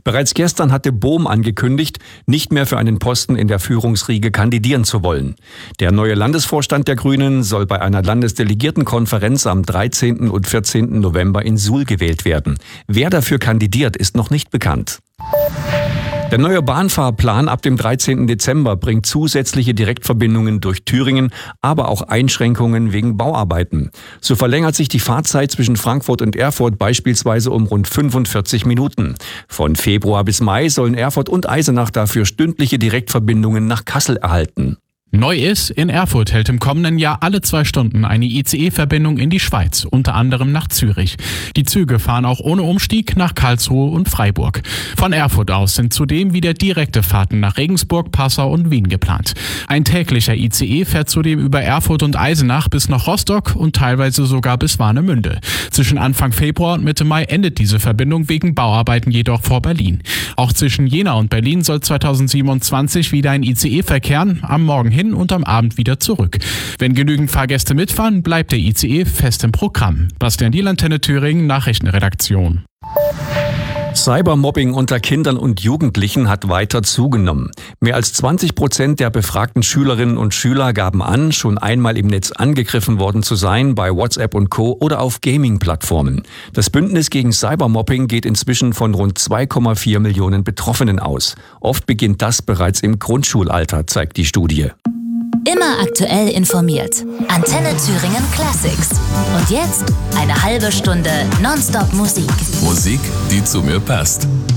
Bereits gestern hatte Bohm angekündigt, nicht mehr für einen Posten in der Führungsriege kandidieren zu wollen. Der neue Landesvorstand der Grünen soll bei einer Landesdelegiertenkonferenz am 13. und 14. November in Suhl gewählt werden. Wer dafür kandidiert, ist noch nicht bekannt. Der neue Bahnfahrplan ab dem 13. Dezember bringt zusätzliche Direktverbindungen durch Thüringen, aber auch Einschränkungen wegen Bauarbeiten. So verlängert sich die Fahrzeit zwischen Frankfurt und Erfurt beispielsweise um rund 45 Minuten. Von Februar bis Mai sollen Erfurt und Eisenach dafür stündliche Direktverbindungen nach Kassel erhalten. Neu ist, in Erfurt hält im kommenden Jahr alle 2 Stunden eine ICE-Verbindung in die Schweiz, unter anderem nach Zürich. Die Züge fahren auch ohne Umstieg nach Karlsruhe und Freiburg. Von Erfurt aus sind zudem wieder direkte Fahrten nach Regensburg, Passau und Wien geplant. Ein täglicher ICE fährt zudem über Erfurt und Eisenach bis nach Rostock und teilweise sogar bis Warnemünde. Zwischen Anfang Februar und Mitte Mai endet diese Verbindung wegen Bauarbeiten jedoch vor Berlin. Auch zwischen Jena und Berlin soll 2027 wieder ein ICE verkehren, am Morgen hin und am Abend wieder zurück. Wenn genügend Fahrgäste mitfahren, bleibt der ICE fest im Programm. Bastian Diel, Antenne Thüringen, Nachrichtenredaktion. Cybermobbing unter Kindern und Jugendlichen hat weiter zugenommen. Mehr als 20% der befragten Schülerinnen und Schüler gaben an, schon einmal im Netz angegriffen worden zu sein, bei WhatsApp und Co. oder auf Gaming-Plattformen. Das Bündnis gegen Cybermobbing geht inzwischen von rund 2,4 Millionen Betroffenen aus. Oft beginnt das bereits im Grundschulalter, zeigt die Studie. Immer aktuell informiert. Antenne Thüringen Classics. Und jetzt eine halbe Stunde Nonstop Musik. Musik, die zu mir passt.